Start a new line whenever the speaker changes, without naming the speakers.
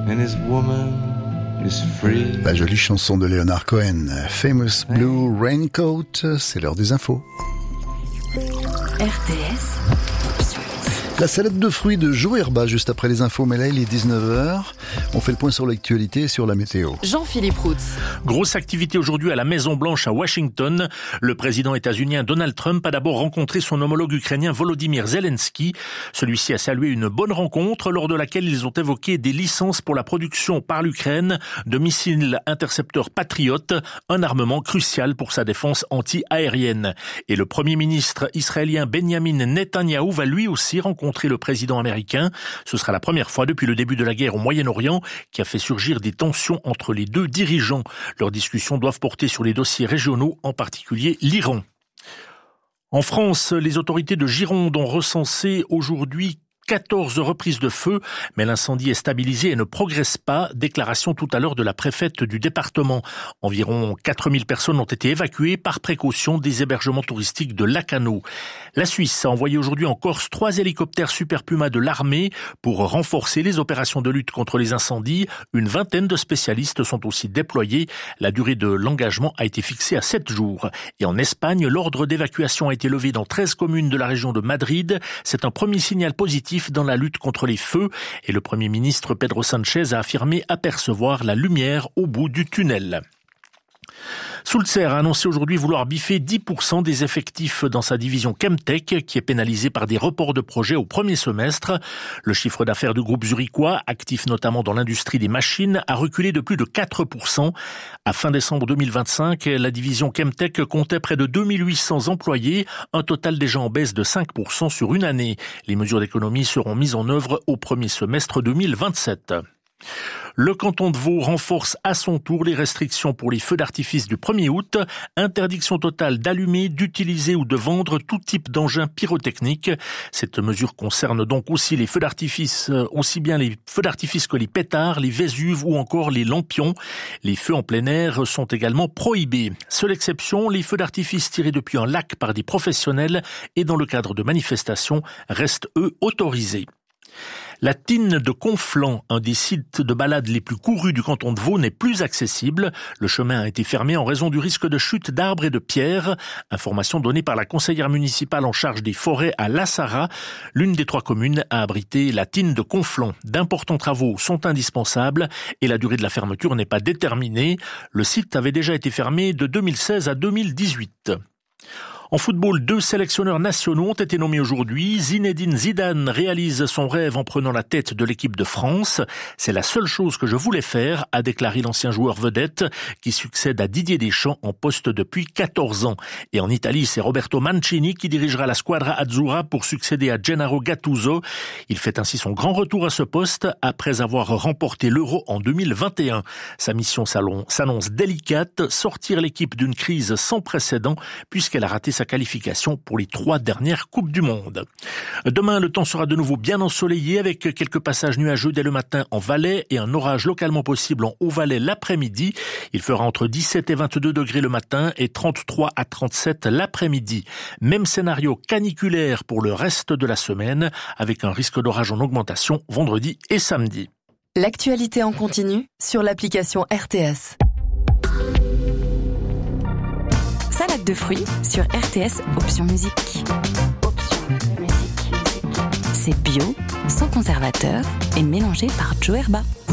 and his woman is free.
La jolie chanson de Leonard Cohen, Famous Blue Raincoat, c'est l'heure des infos.
RTS.
La salade de fruits de Joe Herba, juste après les infos, mais là il est 19h. On fait le point sur l'actualité et sur la météo.
Jean-Philippe Roux.
Grosse activité aujourd'hui à la Maison-Blanche à Washington. Le président états-unien Donald Trump a d'abord rencontré son homologue ukrainien Volodymyr Zelensky. Celui-ci a salué une bonne rencontre lors de laquelle ils ont évoqué des licences pour la production par l'Ukraine de missiles intercepteurs Patriot, un armement crucial pour sa défense anti-aérienne. Et le premier ministre israélien Benjamin Netanyahou va lui aussi rencontrer le président américain. Ce sera la première fois depuis le début de la guerre au Moyen-Orient qui a fait surgir des tensions entre les deux dirigeants. Leurs discussions doivent porter sur les dossiers régionaux, en particulier l'Iran. En France, les autorités de Gironde ont recensé aujourd'hui 14 reprises de feu, mais l'incendie est stabilisé et ne progresse pas. Déclaration tout à l'heure de la préfète du département. Environ 4000 personnes ont été évacuées par précaution des hébergements touristiques de Lacanau. La Suisse a envoyé aujourd'hui en Corse 3 hélicoptères Super Puma de l'armée pour renforcer les opérations de lutte contre les incendies. Une vingtaine de spécialistes sont aussi déployés. La durée de l'engagement a été fixée à 7 jours. Et en Espagne, l'ordre d'évacuation a été levé dans 13 communes de la région de Madrid. C'est un premier signal positif dans la lutte contre les feux et le Premier ministre Pedro Sánchez a affirmé apercevoir la lumière au bout du tunnel. Sulzer a annoncé aujourd'hui vouloir biffer 10% des effectifs dans sa division Chemtech, qui est pénalisée par des reports de projets au premier semestre. Le chiffre d'affaires du groupe zurichois, actif notamment dans l'industrie des machines, a reculé de plus de 4%. À fin décembre 2025, la division Chemtech comptait près de 2800 employés, un total déjà en baisse de 5% sur une année. Les mesures d'économie seront mises en œuvre au premier semestre 2027. Le canton de Vaud renforce à son tour les restrictions pour les feux d'artifice du 1er août. Interdiction totale d'allumer, d'utiliser ou de vendre tout type d'engins pyrotechniques. Cette mesure concerne donc aussi les feux d'artifice, aussi bien les feux d'artifice que les pétards, les Vésuves ou encore les lampions. Les feux en plein air sont également prohibés. Seule exception, les feux d'artifice tirés depuis un lac par des professionnels et dans le cadre de manifestations restent eux autorisés. La Tine de Conflans, un des sites de balade les plus courus du canton de Vaud, n'est plus accessible. Le chemin a été fermé en raison du risque de chute d'arbres et de pierres. Information donnée par la conseillère municipale en charge des forêts à La Sarraz. L'une des 3 communes a abrité la Tine de Conflans. D'importants travaux sont indispensables et la durée de la fermeture n'est pas déterminée. Le site avait déjà été fermé de 2016 à 2018. En football, 2 sélectionneurs nationaux ont été nommés aujourd'hui. Zinedine Zidane réalise son rêve en prenant la tête de l'équipe de France. C'est la seule chose que je voulais faire, a déclaré l'ancien joueur vedette qui succède à Didier Deschamps en poste depuis 14 ans. Et en Italie, c'est Roberto Mancini qui dirigera la Squadra Azzurra pour succéder à Gennaro Gattuso. Il fait ainsi son grand retour à ce poste après avoir remporté l'Euro en 2021. Sa mission s'annonce délicate, sortir l'équipe d'une crise sans précédent puisqu'elle a raté sa qualification pour les 3 dernières Coupes du Monde. Demain, le temps sera de nouveau bien ensoleillé avec quelques passages nuageux dès le matin en Valais et un orage localement possible en Haut-Valais l'après-midi. Il fera entre 17 et 22 degrés le matin et 33 à 37 l'après-midi. Même scénario caniculaire pour le reste de la semaine avec un risque d'orage en augmentation vendredi et samedi.
L'actualité en continu sur l'application RTS. Salade de fruits sur RTS Option Musique. C'est bio, sans conservateur et mélangé par Joe Herba.